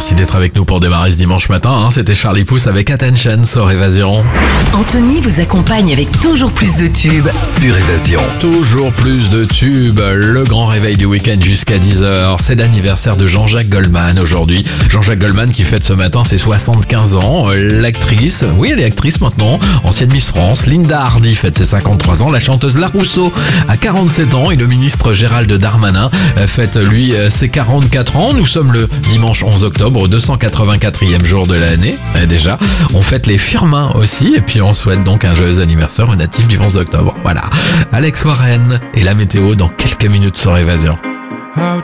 Merci d'être avec nous pour démarrer ce dimanche matin. C'était Charlie Puth avec Attention sur Évasion. Anthony vous accompagne avec toujours plus de tubes. Sur Évasion. Toujours plus de tubes. Le grand réveil du week-end jusqu'à 10h. C'est l'anniversaire de Jean-Jacques Goldman aujourd'hui. Jean-Jacques Goldman qui fête ce matin ses 75 ans. L'actrice, oui elle est actrice maintenant, ancienne Miss France. Linda Hardy fête ses 53 ans. La chanteuse La Rousseau a 47 ans et le ministre Gérald Darmanin fête lui ses 44 ans. Nous sommes le dimanche 11 octobre, 284e jour de l'année. Déjà, on fête les Firmin aussi et puis on souhaite donc un joyeux anniversaire aux natifs du 11 octobre. Voilà. Alex Warren et la météo dans quelques minutes sur Évasion.